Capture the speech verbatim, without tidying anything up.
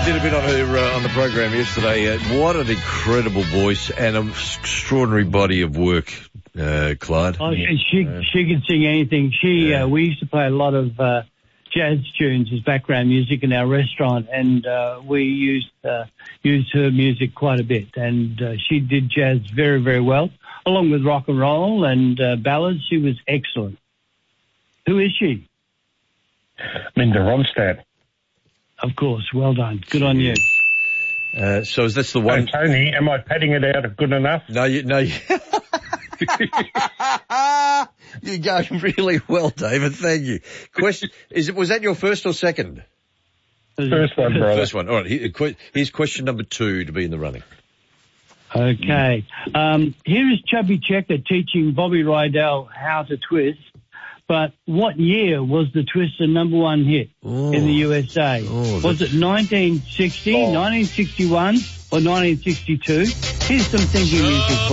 did a bit on her uh, on the program yesterday. Uh, what an incredible voice and an extraordinary body of work, uh, Clyde. Oh, she uh, she can sing anything. She yeah. uh, we used to play a lot of uh, jazz tunes as background music in our restaurant, and uh, we used uh, used her music quite a bit. And uh, she did jazz very very well, along with rock and roll and uh, ballads. She was excellent. Who is she? Linda Ronstadt. Of course. Well done. Good on you. Uh, so is this the one? Hey, Tony, am I padding it out good enough? No, you, no. You... You're going really well, David. Thank you. Question: Is it was that your first or second? First one, brother. First one. All right. Here, here's question number two to be in the running. Okay. Um, here is Chubby Checker teaching Bobby Rydell how to twist. But what year was the twist a number one hit oh. in the U S A? Oh, was it nineteen sixty, oh. nineteen sixty-one, or nineteen sixty-two? Here's some thinking music.